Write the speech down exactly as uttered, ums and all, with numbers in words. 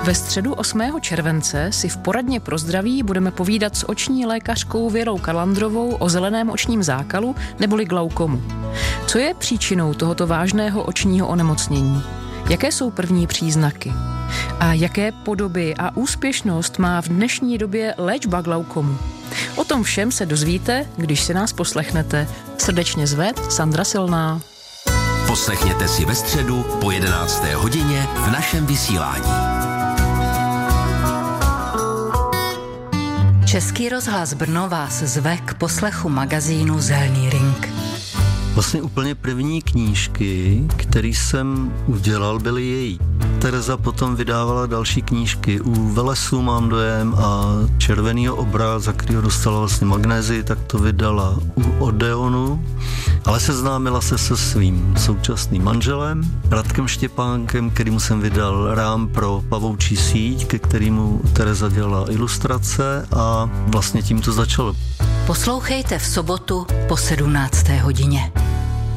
Ve středu osmého července si v poradně pro zdraví budeme povídat s oční lékařkou Věrou Kalandrovou o zeleném očním zákalu neboli glaukomu. Co je příčinou tohoto vážného očního onemocnění? Jaké jsou první příznaky? A jaké podoby a úspěšnost má v dnešní době léčba glaukomu? O tom všem se dozvíte, když si nás poslechnete. Srdečně zve Sandra Silná. Poslechněte si ve středu po jedenácté hodině v našem vysílání. Český rozhlas Brno vás zve k poslechu magazínu Zelený ring. Vlastně úplně první knížky, které jsem udělal, byly její. Tereza potom vydávala další knížky. U Velesu mám dojem a Červenýho obra, za kterého dostala vlastně magnézii, tak to vydala u Odeonu. Ale seznámila se se svým současným manželem, Radkem Štěpánkem, kterýmu jsem vydal rám pro Pavoučí síť, ke kterému Tereza dělala ilustrace a vlastně tím to začalo. Poslouchejte v sobotu po sedmnácté hodině.